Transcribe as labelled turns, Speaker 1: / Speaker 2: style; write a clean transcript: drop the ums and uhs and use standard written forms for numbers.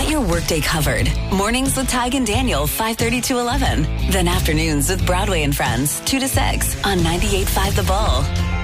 Speaker 1: Get your workday covered. Mornings with Tig and Daniel, 5:30 to 11. Then afternoons with Broadway and Friends, 2 to 6 on 98.5 The Bull.